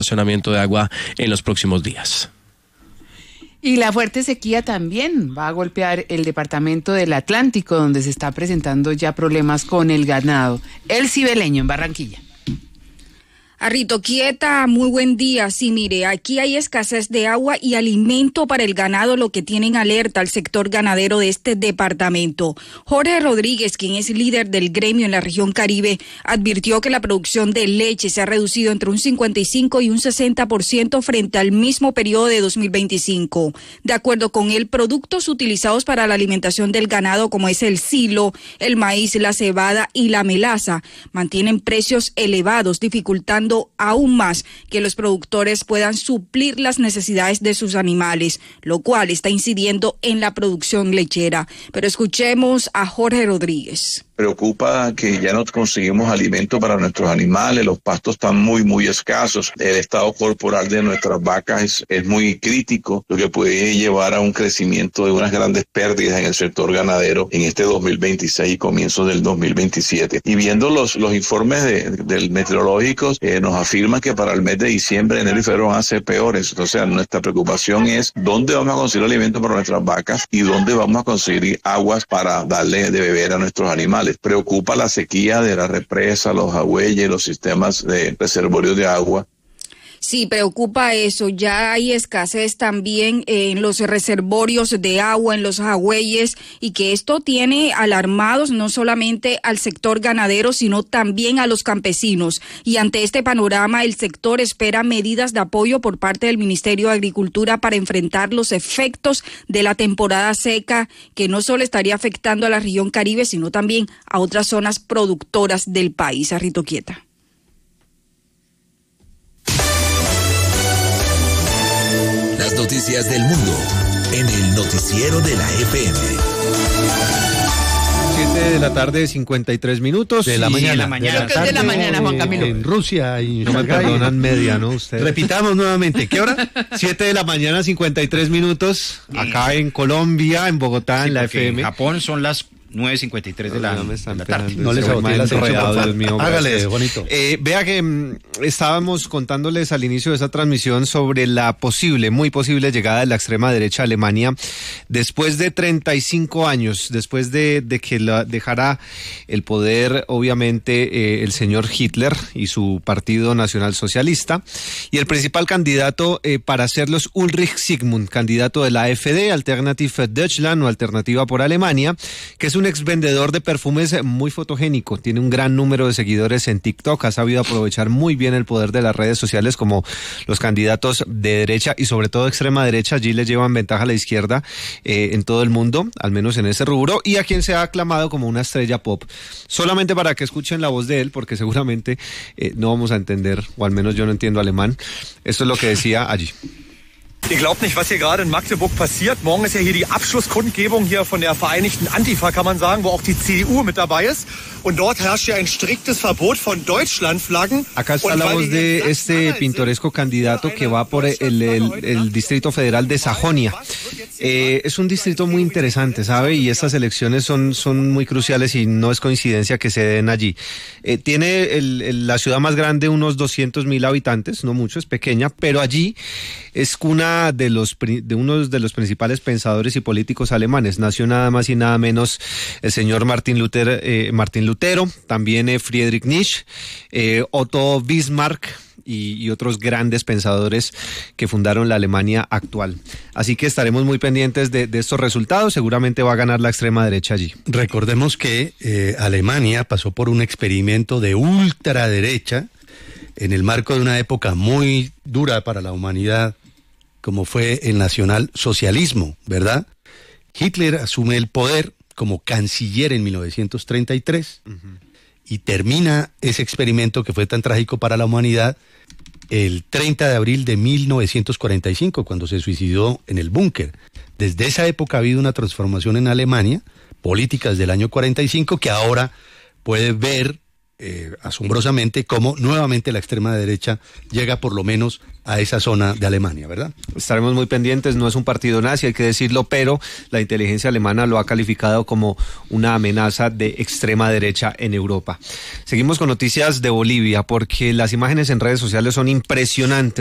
racionamiento de agua en los próximos días. Y la fuerte sequía también va a golpear el departamento del Atlántico, donde se está presentando ya problemas con el ganado. El Cibeleño en Barranquilla. Arritoquieta, muy buen día. Sí, mire, aquí hay escasez de agua y alimento para el ganado, lo que tienen alerta al sector ganadero de este departamento. Jorge Rodríguez, quien es líder del gremio en la región Caribe, advirtió que la producción de leche se ha reducido entre un 55 y un 60% frente al mismo periodo de 2025. De acuerdo con él, productos utilizados para la alimentación del ganado, como es el silo, el maíz, la cebada y la melaza, mantienen precios elevados, dificultando aún más que los productores puedan suplir las necesidades de sus animales, lo cual está incidiendo en la producción lechera. Pero escuchemos a Jorge Rodríguez. Preocupa que ya no conseguimos alimento para nuestros animales, los pastos están muy escasos, el estado corporal de nuestras vacas es muy crítico, lo que puede llevar a un crecimiento de unas grandes pérdidas en el sector ganadero en este 2026 y comienzos del 2027. Y viendo los informes del meteorológicos, nos afirman que para el mes de diciembre, enero y febrero van a ser peores. Entonces, nuestra preocupación es dónde vamos a conseguir alimento para nuestras vacas y dónde vamos a conseguir aguas para darle de beber a nuestros animales. Preocupa la sequía de la represa, los agüeyes, los sistemas de reservorios de agua. Sí, preocupa eso. Ya hay escasez también en los reservorios de agua, en los agüeyes, y que esto tiene alarmados no solamente al sector ganadero, sino también a los campesinos. Y ante este panorama, el sector espera medidas de apoyo por parte del Ministerio de Agricultura para enfrentar los efectos de la temporada seca, que no solo estaría afectando a la región Caribe, sino también a otras zonas productoras del país. Arritoquieta. Las noticias del mundo en el noticiero de la FM. 7 de la tarde, 53 minutos. De la mañana. Creo que es de la mañana, Juan Camilo. En Rusia y no me perdonan media, ¿no? Ustedes. Repitamos nuevamente, ¿qué hora? 7 de la mañana, 53 minutos. Acá en Colombia, en Bogotá, en la FM. En Japón son las 9:53 de la tarde. No les saboteé la sección, por favor. Mío, hágale, bonito. Vea que estábamos contándoles al inicio de esta transmisión sobre la muy posible llegada de la extrema derecha a Alemania después de 35 años, después de que dejara el poder, obviamente, el señor Hitler y su Partido Nacional Socialista. Y el principal candidato para hacerlo es Ulrich Sigmund, candidato de la AfD, Alternative für Deutschland o Alternativa por Alemania, que es un ex vendedor de perfumes muy fotogénico, tiene un gran número de seguidores en TikTok, ha sabido aprovechar muy bien el poder de las redes sociales como los candidatos de derecha y sobre todo extrema derecha, allí le llevan ventaja a la izquierda en todo el mundo, al menos en ese rubro, y a quien se ha aclamado como una estrella pop. Solamente para que escuchen la voz de él, porque seguramente no vamos a entender, o al menos yo no entiendo alemán. Esto es lo que decía allí. Ihr glaubt nicht, was hier gerade in Magdeburg passiert. Morgen ist ja hier die Abschlusskundgebung hier von der Vereinigten Antifa, kann man sagen, wo auch die CDU mit dabei ist. Und dort herrscht ja ein striktes Verbot von Deutschlandflaggen. Acá está la voz de este pintoresco candidato que va por el Distrito Federal de Sajonia. Es un distrito muy interesante, ¿sabe? Y estas elecciones son muy cruciales y no es coincidencia que se den allí. Tiene la ciudad más grande unos 200,000 habitantes, no mucho, es pequeña, pero allí es cuna de uno de los principales pensadores y políticos alemanes. Nació nada más y nada menos el señor Martín Lutero, también Friedrich Nietzsche, Otto Bismarck y otros grandes pensadores que fundaron la Alemania actual. Así que estaremos muy pendientes de estos resultados. Seguramente va a ganar la extrema derecha allí. Recordemos que Alemania pasó por un experimento de ultraderecha en el marco de una época muy dura para la humanidad, como fue el nacionalsocialismo, ¿verdad? Hitler asume el poder como canciller en 1933 y termina ese experimento que fue tan trágico para la humanidad el 30 de abril de 1945, cuando se suicidó en el búnker. Desde esa época ha habido una transformación en Alemania, política desde el año 45, que ahora puede ver asombrosamente cómo nuevamente la extrema derecha llega por lo menos a esa zona de Alemania, ¿verdad? Estaremos muy pendientes, no es un partido nazi, hay que decirlo, pero la inteligencia alemana lo ha calificado como una amenaza de extrema derecha en Europa. Seguimos con noticias de Bolivia, porque las imágenes en redes sociales son impresionantes.